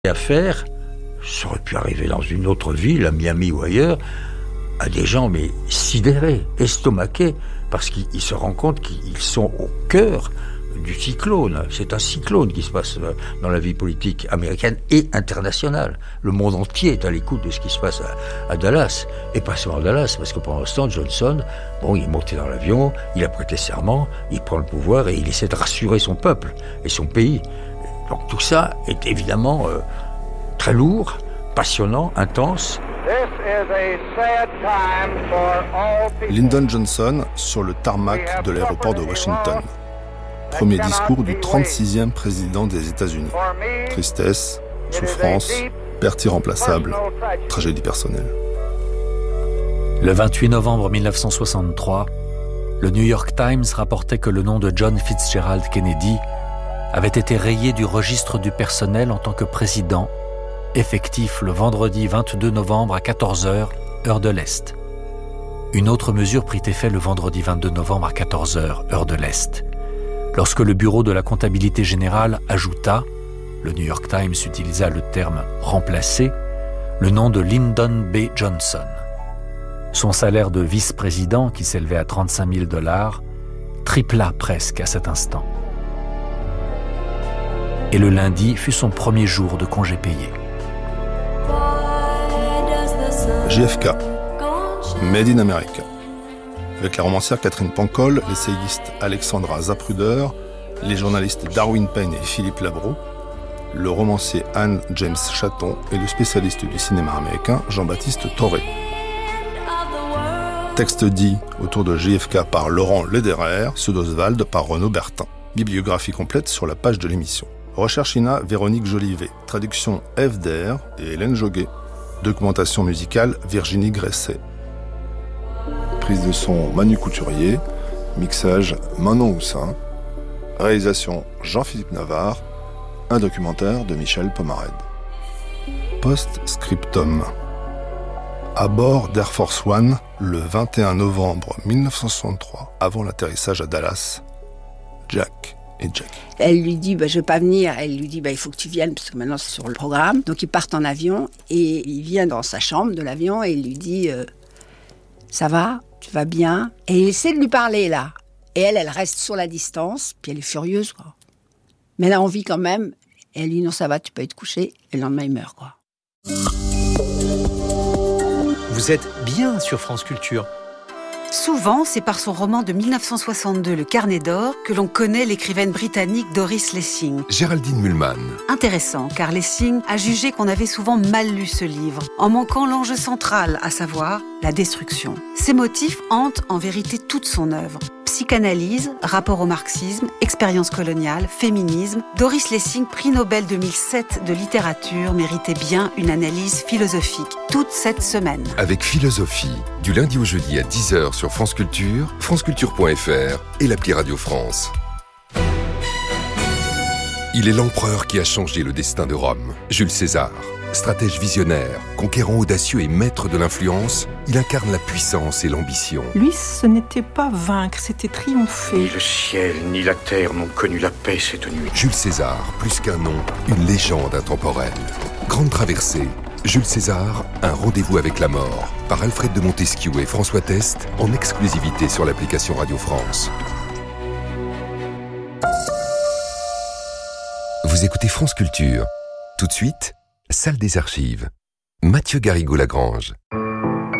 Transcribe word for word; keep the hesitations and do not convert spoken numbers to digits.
à faire, ça aurait pu arriver dans une autre ville, à Miami ou ailleurs, à des gens mais sidérés, estomaqués, parce qu'ils se rendent compte qu'ils sont au cœur du cyclone. C'est un cyclone qui se passe dans la vie politique américaine et internationale. Le monde entier est à l'écoute de ce qui se passe à, à Dallas. Et pas seulement à Dallas, parce que pendant ce temps, Johnson, bon, il est monté dans l'avion, il a prêté serment, il prend le pouvoir et il essaie de rassurer son peuple et son pays. Donc tout ça est évidemment euh, très lourd, passionnant, intense. Lyndon Johnson sur le tarmac de l'aéroport de Washington. Premier discours du trente-sixième président des États-Unis. Tristesse, souffrance, perte irremplaçable, tragédie personnelle. Le vingt-huit novembre mille neuf cent soixante-trois, le New York Times rapportait que le nom de John Fitzgerald Kennedy avait été rayé du registre du personnel en tant que président, effectif le vendredi vingt-deux novembre à quatorze heures, heure de l'Est. Une autre mesure prit effet le vendredi vingt-deux novembre à quatorze heures, heure de l'Est, lorsque le bureau de la comptabilité générale ajouta, le New York Times utilisa le terme « remplacé », le nom de Lyndon B. Johnson. Son salaire de vice-président, qui s'élevait à trente-cinq mille dollars, tripla presque à cet instant. Et le lundi fut son premier jour de congé payé. J F K, Made in America. Avec la romancière Catherine Pancol, l'essayiste Alexandra Zapruder, les journalistes Darwin Payne et Philippe Labro, le romancier Anne James Chatton et le spécialiste du cinéma américain Jean-Baptiste Toré. Texte dit autour de J F K par Laurent Lederer, ceux d'Oswald par Renaud Bertin. Bibliographie complète sur la page de l'émission. Recherche I N A, Véronique Jolivet. Traduction F D R et Hélène Joguet. Documentation musicale, Virginie Gresset. Prise de son, Manu Couturier. Mixage, Manon Houssin. Réalisation, Jean-Philippe Navarre. Un documentaire de Michel Pomarède. Post-scriptum. À bord d'Air Force One, le vingt et un novembre mille neuf cent soixante-trois, avant l'atterrissage à Dallas, Jack et Jackie. Elle lui dit bah, « je ne vais pas venir ». Elle lui dit bah, « il faut que tu viennes parce que maintenant c'est sur le programme ». Donc ils partent en avion et il vient dans sa chambre de l'avion et il lui dit euh, « ça va, tu vas bien ?» Et il essaie de lui parler là. Et elle, elle reste sur la distance, puis elle est furieuse, quoi. Mais elle a envie quand même. Et elle lui dit « non, ça va, tu peux être couché ». Et le lendemain, il meurt, quoi. Vous êtes bien sur France Culture. Souvent, c'est par son roman de mille neuf cent soixante-deux, Le Carnet d'or, que l'on connaît l'écrivaine britannique Doris Lessing. Géraldine Mühlmann. Intéressant, car Lessing a jugé qu'on avait souvent mal lu ce livre, en manquant l'enjeu central, à savoir la destruction. Ces motifs hantent en vérité toute son œuvre. Psychanalyse, rapport au marxisme, expérience coloniale, féminisme, Doris Lessing, prix Nobel deux mille sept de littérature, méritait bien une analyse philosophique, toute cette semaine. Avec Philosophie, du lundi au jeudi à dix heures sur France Culture, franceculture point f r et l'appli Radio France. Il est l'empereur qui a changé le destin de Rome, Jules César. Stratège visionnaire, conquérant audacieux et maître de l'influence, il incarne la puissance et l'ambition. Lui, ce n'était pas vaincre, c'était triompher. Ni le ciel, ni la terre n'ont connu la paix cette nuit. Jules César, plus qu'un nom, une légende intemporelle. Grande traversée, Jules César, un rendez-vous avec la mort, par Alfred de Montesquieu et François Test, en exclusivité sur l'application Radio France. Vous écoutez France Culture. Tout de suite, Salle des archives. Mathieu Garrigou-Lagrange.